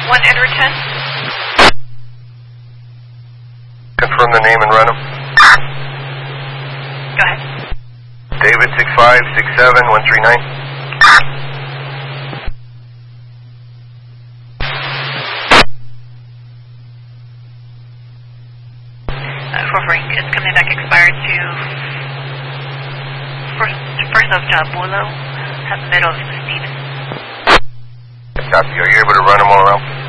1 Edward 10. Confirm the name and run them. Go ahead. David 6567139. It's coming back expired to first of Jabulo, middle of Stevens. Copy. Are you able to run them all around?